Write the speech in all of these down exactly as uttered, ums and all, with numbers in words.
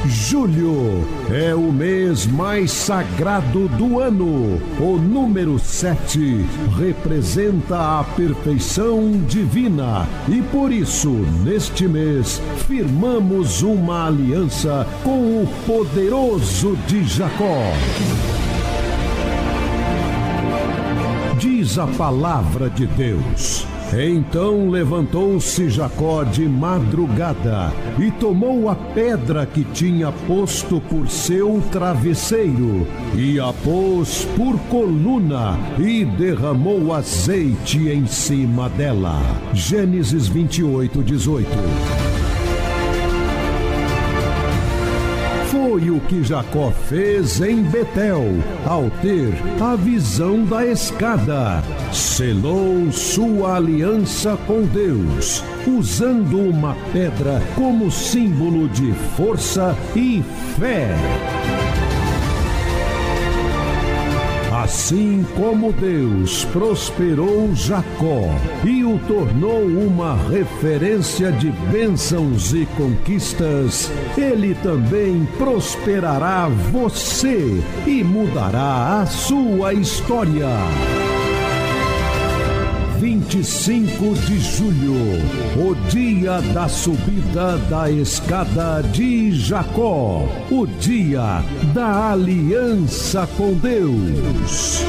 Julho é o mês mais sagrado do ano. O número sete representa a perfeição divina e por isso, neste mês, firmamos uma aliança com o poderoso de Jacó. Diz a palavra de Deus: então levantou-se Jacó de madrugada e tomou a pedra que tinha posto por seu travesseiro e a pôs por coluna e derramou azeite em cima dela. Gênesis vinte e oito, dezoito. Foi o que Jacó fez em Betel, ao ter a visão da escada. Selou sua aliança com Deus, usando uma pedra como símbolo de força e fé. Assim como Deus prosperou Jacó e o tornou uma referência de bênçãos e conquistas, Ele também prosperará você e mudará a sua história. vinte e cinco de julho, o dia da subida da escada de Jacó, o dia da aliança com Deus.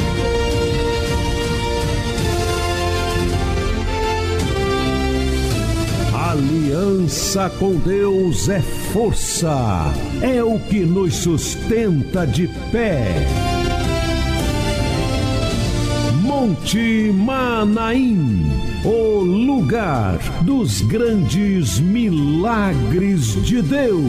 Aliança com Deus é força, é o que nos sustenta de pé. Monte Manaim, o lugar dos grandes milagres de Deus.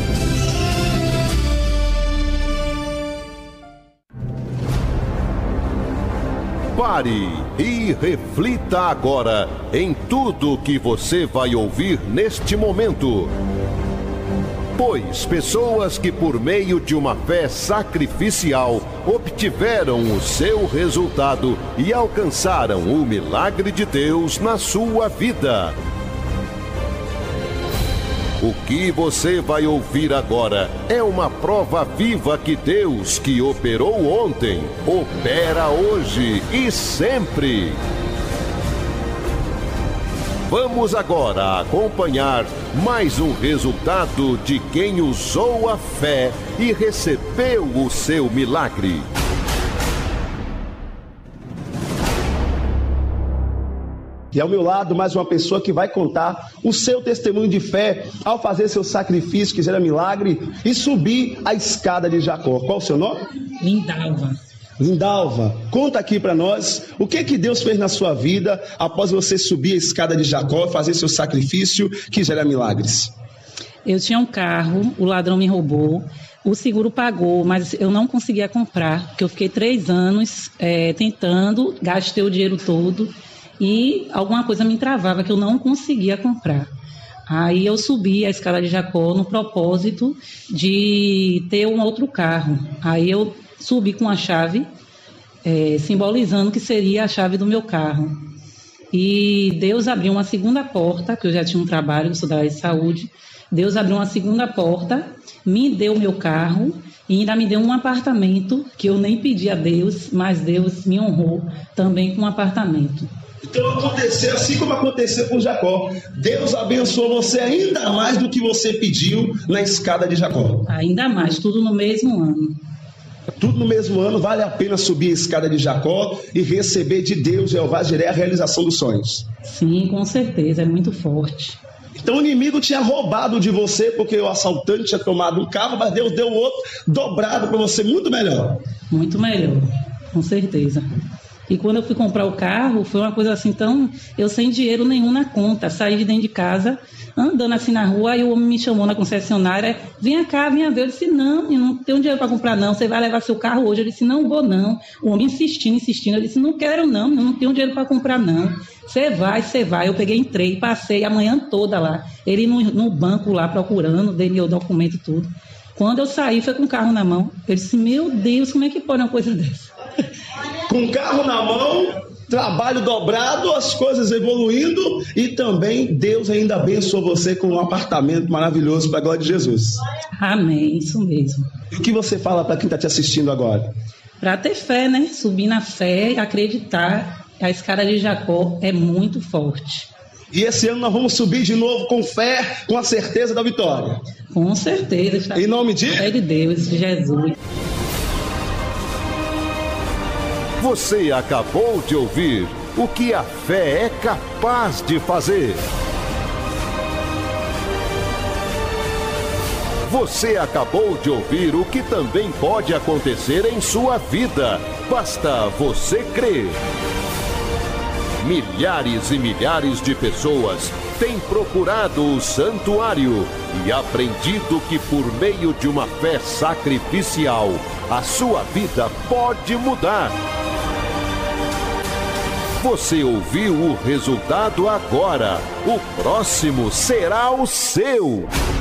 Pare e reflita agora em tudo que você vai ouvir neste momento. Pois pessoas que por meio de uma fé sacrificial obtiveram o seu resultado e alcançaram o milagre de Deus na sua vida. O que você vai ouvir agora é uma prova viva que Deus, que operou ontem, opera hoje e sempre. Vamos agora acompanhar mais um resultado de quem usou a fé e recebeu o seu milagre. E ao meu lado, mais uma pessoa que vai contar o seu testemunho de fé ao fazer seu sacrifício, que gera milagre, e subir a escada de Jacó. Qual o seu nome? Lindalva. Lindalva, conta aqui para nós o que que Deus fez na sua vida após você subir a escada de Jacó, fazer seu sacrifício que gera milagres. Eu tinha um carro, o ladrão me roubou, o seguro pagou, mas eu não conseguia comprar, porque eu fiquei três anos é, tentando, gastei o dinheiro todo e alguma coisa me travava que eu não conseguia comprar. Aí eu subi a escada de Jacó no propósito de ter um outro carro. Aí eu subi com a chave, é, simbolizando que seria a chave do meu carro. E Deus abriu uma segunda porta, que eu já tinha um trabalho, eu sou da área de saúde. Deus abriu uma segunda porta, me deu meu carro e ainda me deu um apartamento, que eu nem pedi a Deus, mas Deus me honrou também com um apartamento. Então aconteceu assim como aconteceu com Jacó. Deus abençoou você ainda mais do que você pediu na escada de Jacó. Ainda mais, tudo no mesmo ano. Tudo no mesmo ano, vale a pena subir a escada de Jacó e receber de Deus, Jeová Jiré, a realização dos sonhos. Sim, com certeza, é muito forte. Então o inimigo tinha roubado de você porque o assaltante tinha tomado um carro, mas Deus deu outro dobrado para você, muito melhor. Muito melhor, com certeza. E quando eu fui comprar o carro, foi uma coisa assim tão... Eu sem dinheiro nenhum na conta, saí de dentro de casa, andando assim na rua, e o homem me chamou na concessionária, venha cá, venha ver. Eu disse, não, eu não tenho dinheiro para comprar não, você vai levar seu carro hoje. Eu disse, não vou não. O homem insistindo, insistindo, eu disse, não quero não, eu não tenho dinheiro para comprar não. Você vai, você vai. Eu peguei, entrei, passei a manhã toda lá, ele no, no banco lá procurando, dei meu documento tudo. Quando eu saí, foi com o carro na mão. Eu disse, meu Deus, como é que pode uma coisa dessa? Com o carro na mão trabalho dobrado, as coisas evoluindo e também Deus ainda abençoou você com um apartamento maravilhoso para a glória de Jesus. Amém, isso mesmo. E o que você fala para quem está te assistindo agora? Para ter fé, né? Subir na fé e acreditar. A escada de Jacó é muito forte. E esse ano nós vamos subir de novo com fé, com a certeza da vitória. Com certeza. Em nome de... Fé de Deus, de Jesus. Você acabou de ouvir o que a fé é capaz de fazer. Você acabou de ouvir o que também pode acontecer em sua vida. Basta você crer. Milhares e milhares de pessoas têm procurado o santuário e aprendido que por meio de uma fé sacrificial, a sua vida pode mudar. Você ouviu o resultado agora. O próximo será o seu.